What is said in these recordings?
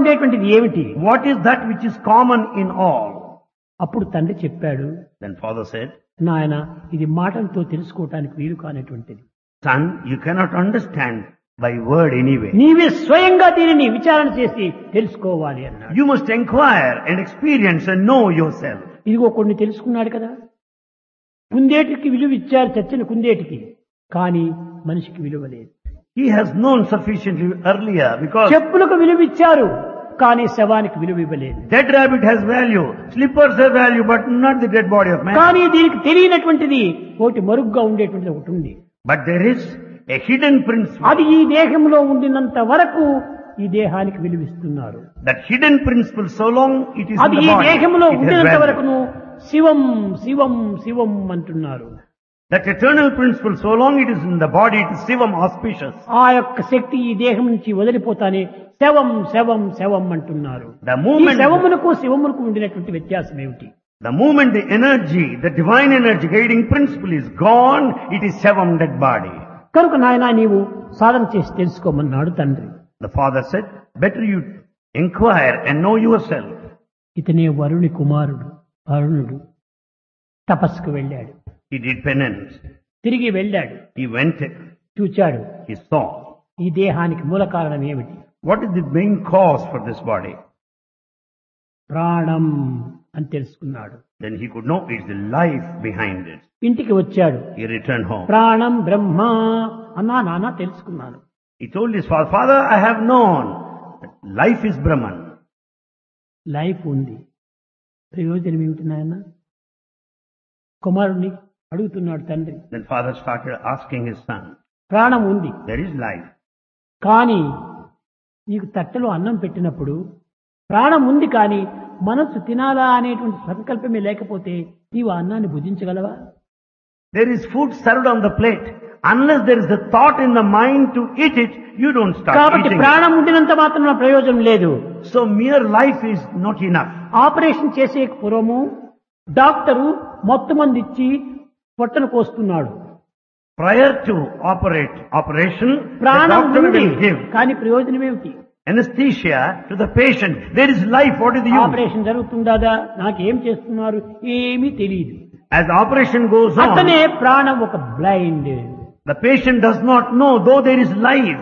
ఉండేటువంటిది ఏమిటి? What is that which is common in all? అప్పుడు తండ్రి చెప్పాడు, Then father said, నాయన ఇది మాటలతో తెలుసుకోవటానికి వీలు కానటువంటిది. son, you cannot understand by word anyway. నీవే స్వయంగా దీనిని విచారణ చేసి తెలుసుకోవాలి అన్నాడు. You must inquire and experience and know yourself. ఇదిగో కొన్ని తెలుసుకున్నాడు కదా. కుందేటికి విలువ ఇచ్చారు, చచ్చిన కుందేటికి, కానీ మనిషికి విలువ లేదు. He has known sufficiently earlier because చెప్పులకు విలువ ఇచ్చారు, కానీ శవానికి విలువ ఇవ్వలేదు. dead rabbit has value, slippers have value, but not the dead body of man. కానీ దీనికి తెలియనటువంటిది ఒకటి మరుగ్గా ఉండేటువంటిది ఒకటి ఉంది. But there is a hidden principle. అది ఈ దేహంలో ఉండినంత వరకు ఈ దేహానికి విలువిస్తున్నారు. That hidden principle, so long it is in అది the ఈ body, దేహంలో it has ఉండినంత value. వరకును శివం శివం శివం అంటున్నారు. That eternal principle, so long it is in the body, it is Sivam, auspicious. ఆ యొక్క శక్తి ఈ దేహం నుంచి వదిలిపోతానే శవం శవం శవం అంటున్నారు. The ఈ moment, శవమునకు శివమునకు ఉండినటువంటి వ్యత్యాసం ఏమిటి? the moment the energy, the divine energy guiding principle is gone, it is Sivam, dead body. కనుక నాయనా నీవు సాధన చేసి తెలుసుకోమన్నాడు తండ్రి. The father said, better you inquire and know yourself. ఇతనే వరుణి కుమారుడు అరుణుడు. తపస్సుకు వెళ్ళాడు, He did penance. తిరిగి వెళ్ళాడు, He went, చూచాడు he saw. ఈ దేహానికి మూల కారణం ఏమిటి? What is the main cause for this body? ప్రాణం అని తెలుసుకున్నాడు. Then he could know it's the life behind it. ఇంటికి వచ్చాడు, He returned home. ప్రాణం బ్రహ్మ అన్నా నాన్న తెలుసుకున్నాను. He told his father, Father, I have known that life is Brahman. Life ఉంది, ప్రయోజనం ఏమిటి నాయన? కుమారుణ్ణి అడుగుతున్నాడు తండ్రి. Then father started asking his son, ప్రాణం ఉంది, there is life. కానీ నీకు తట్టలో అన్నం పెట్టినప్పుడు ప్రాణం ఉంది, కానీ మనస్సు తినాలా అనేటువంటి సంకల్పమే లేకపోతే నీవు ఆ అన్నాన్ని భుజించగలవా? There is food served on the plate. Unless there is a thought in the mind to eat it, you don't start కాబట్టి eating it. ప్రాణం ఉండినంత మాత్రం ప్రయోజనం లేదు. So mere life is not enough. Operation చేసే పూర్వము డాక్టరు మొత్తం మంది ఇచ్చి పొట్టను కోస్తున్నాడు. Prior to operation, the ప్రాణం doctor ఉంది, will give కానీ ప్రయోజనం ఏమిటి? anesthesia to the patient. There is life. What is the use? Operation జరుగుతుందా, నాకేం చేస్తున్నారు ఏమీ తెలియదు. As the operation goes అతనే on, ప్రాణం ఒక blind the patient does not know, though there is life.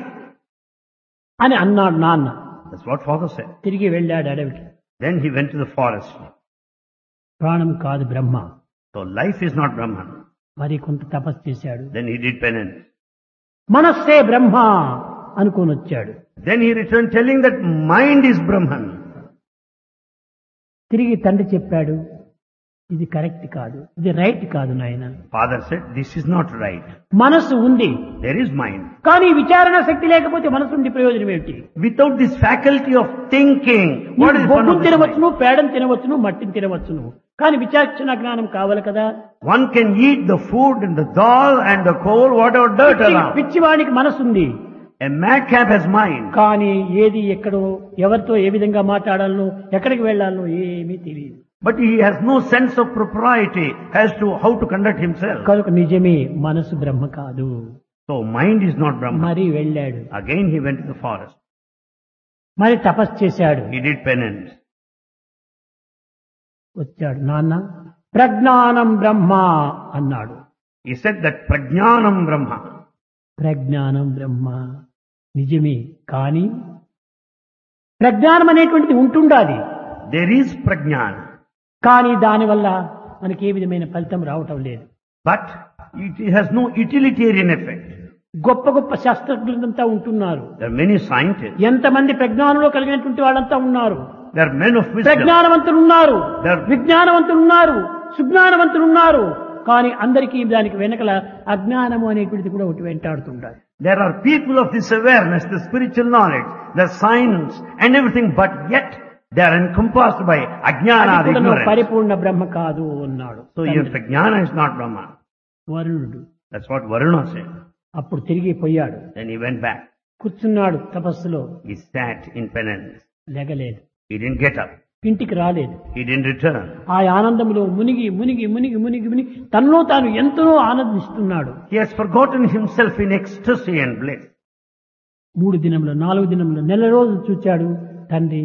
అని అన్నాడు నాన్న. That's what father said. తిరిగి వెళ్ళాడు అడవికి. Then he went to the forest. ప్రాణం కాదు బ్రహ్మ. So life is not Brahman. మరి కొంత తపస్సు చేశాడు. Then he did penance. మనస్సే బ్రహ్మ అనుకొని వచ్చాడు. Then he returned telling that mind is Brahman. తిరిగి తండ్రి చెప్పాడు, ఇది కరెక్ట్ కాదు, ఇది రైట్ కాదు నాయన. Father said, this is not right. మనస్సు ఉంది, There is mind. కానీ విచారణ శక్తి లేకపోతే మనసు ఉండి ప్రయోజనం ఏమిటి? Without this faculty of thinking, what is fun బొగ్గును of this mind? తినవచ్చును, పేడను తినవచ్చును, మట్టిని తినవచ్చును, కానీ విచక్షణ జ్ఞానం కావాలి కదా. One can eat the food and the dal and the coal, whatever dirt around. పిచ్చివానికి మనసు ఉంది, A madcap has mind. కానీ ఏది ఎక్కడో ఎవరితో ఏ విధంగా మాట్లాడాలనో ఎక్కడికి వెళ్ళాలనో ఏమీ తెలియదు. But he has no sense of propriety as to how to conduct himself. కనుక నిజమే మనసు బ్రహ్మ కాదు. So mind is not Brahman. మరి వెళ్ళాడు, Again he went to the forest. మరి తపస్సు చేశాడు, He did penance. వచ్చాడు. నాన్న ప్రజ్ఞానం బ్రహ్మ అన్నాడు. He said that prajnanam Brahma. ప్రజ్ఞానం బ్రహ్మ నిజమే, కానీ ప్రజ్ఞానం అనేటువంటిది ఉంటుండాలి, There is prajnana. కానీ దానివల్ల మనకి ఏ విధమైన ఫలితం రావటం లేదు. But it has no utilitarian effect. గొప్ప గొప్ప శాస్త్రజ్ఞులంతా ఉంటున్నారు, There are many scientists. ఎంతమంది ప్రజ్ఞానంలో కలిగినటువంటి వాళ్ళంతా ఉన్నారు, There are men of wisdom. ప్రజ్ఞానవంతులు ఉన్నారు, There- విజ్ఞానవంతులు ఉన్నారు, సుజ్ఞానవంతులు ఉన్నారు, కానీ అందరికీ దానికి వెనకల అజ్ఞానము అనేటువంటిది కూడా ఒకటి వెంటాడుతుంటారు. There are people of this awareness, the spiritual knowledge, the science and everything, but yet they are encompassed by ajnana, అది the కూడా ignorance. పరిపూర్ణ బ్రహ్మ కాదు అన్నాడు. So your prajnana is not Brahman. వరుణుడు That's what Varuna said. అప్పుడు తిరిగి పోయాడు, Then he went back. కూర్చున్నాడు తపస్సులో, He sat in penance. లెగలేదు, He didn't get up. ఇంటికి రాలేదు. He didn't return. ఆ ఆనందంలో మునిగి మునిగి మునిగి మునిగి మునిగి తనలో తాను ఎంతో ఆనందిస్తున్నాడు. He has forgotten himself in ecstasy and bliss. 3 దినములు 4 దినములు నెల రోజులు చూచాడు తండ్రి.